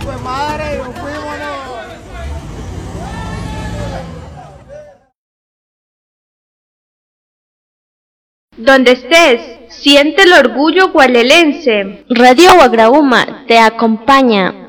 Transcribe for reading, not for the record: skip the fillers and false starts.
pues madre, nos fuimos, ¿no? Donde estés, siente el orgullo gualelense. Radio Guagraúma te acompaña.